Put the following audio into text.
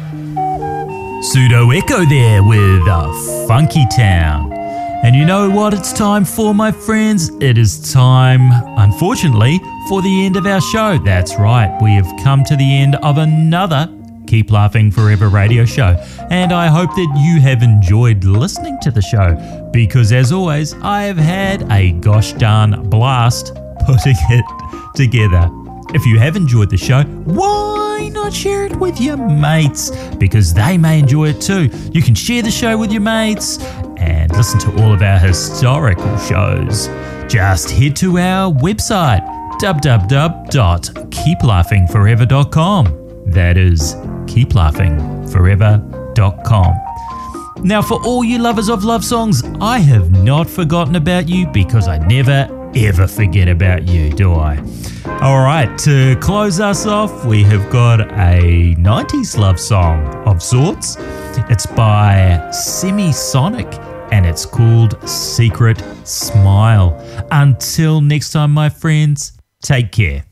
Pseudo Echo there with Funky Town. And you know what it's time for, my friends? It is time, unfortunately, for the end of our show. That's right, we have come to the end of another Keep Laughing Forever radio show. And I hope that you have enjoyed listening to the show, because as always, I have had a gosh darn blast putting it together. If you have enjoyed the show, why not share it with your mates? Because they may enjoy it too. You can share the show with your mates and listen to all of our historical shows. Just head to our website, www.keeplaughingforever.com. That is keeplaughingforever.com. Now, for all you lovers of love songs, I have not forgotten about you, because I never ever forget about you, do I? Alright, to close us off, we have got a 90s love song of sorts. It's by Semisonic and it's called Secret Smile. Until next time, my friends, take care.